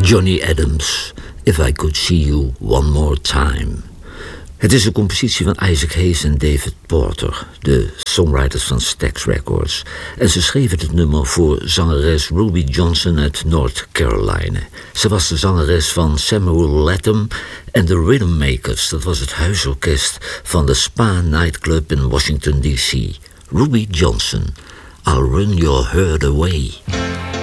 Johnny Adams, If I Could See You One More Time. Het is een compositie van Isaac Hayes en David Porter, de songwriters van Stax Records. En ze schreven het nummer voor zangeres Ruby Johnson uit North Carolina. Ze was de zangeres van Samuel Latham en de Rhythmmakers. Dat was het huisorkest van de Spa Nightclub in Washington, D.C. Ruby Johnson, I'll Run Your Heart Away.